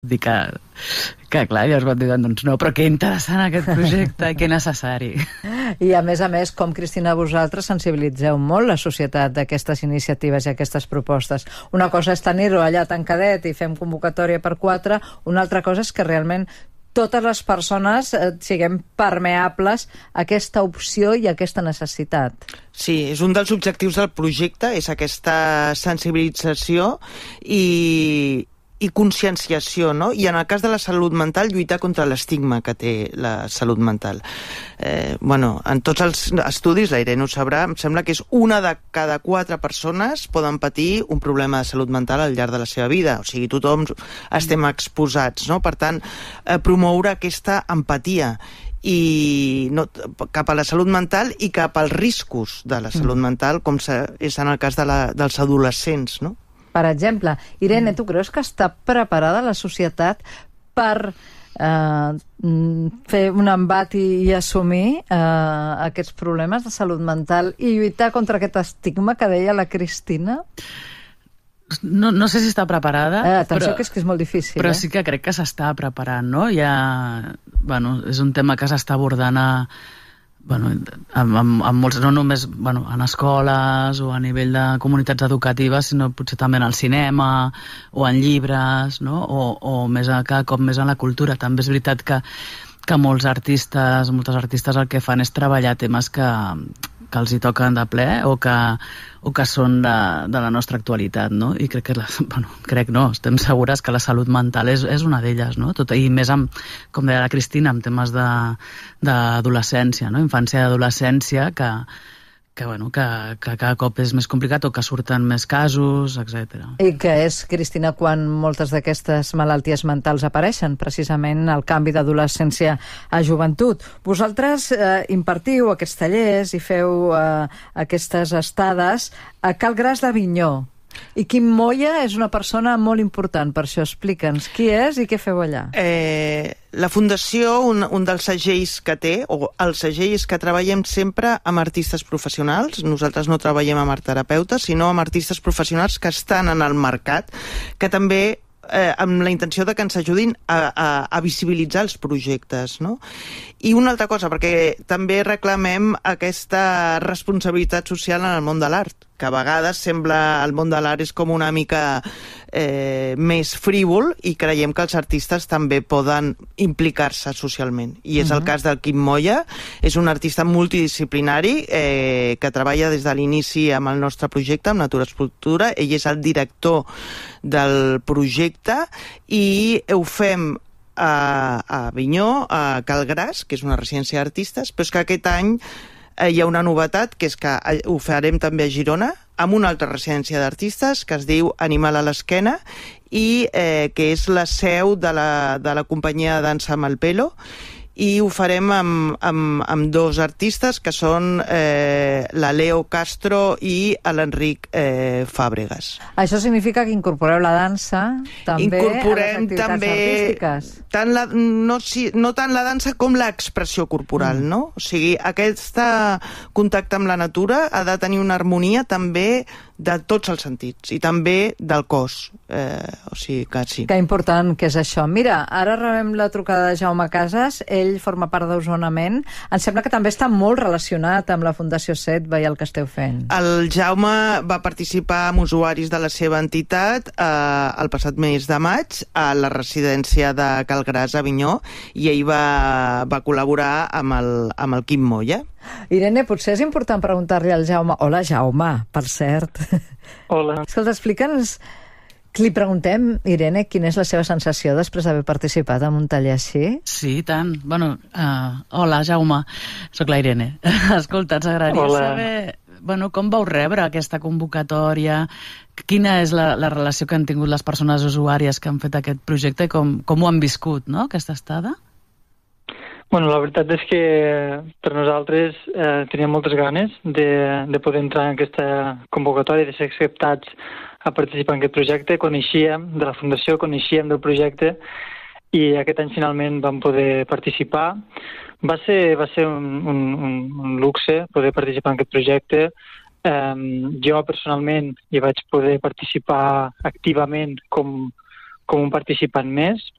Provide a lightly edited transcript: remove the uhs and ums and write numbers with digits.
Dic que clar, llavors van dir, doncs no, però que interessant aquest projecte, que necessari. I a més, com, Cristina, vosaltres sensibilitzeu molt la societat d'aquestes iniciatives i aquestes propostes. Una cosa és tenir-ho allà tancadet i fem convocatòria per 4, una altra cosa és que realment totes les persones siguem permeables a aquesta opció i a aquesta necessitat. Sí, és un dels objectius del projecte, és aquesta sensibilització i conscienciació, no? I en el cas de la salut mental, lluitar contra l'estigma que té la salut mental. En tots els estudis, la Irene ho sabrà, em sembla que és una de cada 4 persones poden patir un problema de salut mental al llarg de la seva vida. O sigui, tothom estem exposats, no? Per tant, promoure aquesta empatia i cap a la salut mental i cap als riscos de la salut mental, com és en el cas dels adolescents, no? Per exemple, Irene, tu creus que està preparada la societat per fer un embat i assumir aquests problemes de salut mental i lluitar contra aquest estigma que deia la Cristina? No sé si està preparada. Atenció, que és molt difícil. Però sí que crec que s'està preparant, no? És un tema que s'està abordant amb molts, no només en escoles o a nivell de comunitats educatives, sinó potser també en el cinema o en llibres, no? O cada cop més en la cultura. També és veritat que moltes artistes el que fan és treballar temes que els hi toquen de ple o que són de la nostra actualitat, no? I crec que estem segures que la salut mental és una d'elles, no? I més com deia la Cristina, amb temes d'adolescència, no? Infància i adolescència, que cada cop és més complicat o que surten més casos, etc. I que és, Cristina, quan moltes d'aquestes malalties mentals apareixen, precisament el canvi d'adolescència a joventut. Vosaltres impartiu aquests tallers i feu aquestes estades a Cal Gras d'Avinyó. I Quim Moya és una persona molt important, per això explica'ns qui és i què feu allà. La Fundació, un dels segells que té, o el segell, és que treballem sempre amb artistes professionals. Nosaltres no treballem amb art terapeutes, sinó amb artistes professionals que estan en el mercat, que també amb la intenció de que ens ajudin a visibilitzar els projectes, no? I una altra cosa, perquè també reclamem aquesta responsabilitat social en el món de l'art, que a vegades sembla el món de l'art és com una mica més frívol, i creiem que els artistes també poden implicar-se socialment. I és el cas del Quim Moya, és un artista multidisciplinari que treballa des de l'inici amb el nostre projecte, amb Natura Escultura. Ell és el director del projecte i ho fem a Avinyó, a Cal Gras, que és una residència d'artistes, però és que aquest any hi ha una novetat, que és que ho farem també a Girona, amb una altra residència d'artistes que es diu Animal a l'esquena i que és la seu de la companyia de dansa Malpelo, i ho farem amb 2 artistes que són la Leo Castro i l'Enric Fàbregas. Això significa que incorporeu la dansa també a les activitats artístiques? No tant la dansa com l'expressió corporal, no? O sigui, aquest contacte amb la natura ha de tenir una harmonia també de tots els sentits, i també del cos. O sigui que sí. Que important que és això. Mira, ara rebem la trucada de Jaume Casas, ell forma part d'Osonament. Em sembla que també està molt relacionat amb la Fundació Setva i el que esteu fent. El Jaume va participar amb usuaris de la seva entitat el passat mes de maig a la residència de Cal Gras a Avinyó, i ell va col·laborar amb el Quim Moya. Irene, potser és important preguntar-li al Jaume. Hola, Jaume, per cert. Hola. Escolta, explica'ns, que li preguntem, Irene, quina és la seva sensació després d'haver participat en un taller així? Sí, i tant. Hola, Jaume, soc la Irene. Escolta, ens agradaria saber com vau rebre aquesta convocatòria, quina és la relació que han tingut les persones usuàries que han fet aquest projecte i com ho han viscut, no?, aquesta estada? La veritat és que per nosaltres teníem moltes ganes de poder entrar en aquesta convocatòria, de ser acceptats a participar en aquest projecte. Coneixíem de la Fundació, coneixíem del projecte, i aquest any finalment vam poder participar. Va ser un luxe poder participar en aquest projecte. Jo personalment hi vaig poder participar activament com com un participant més,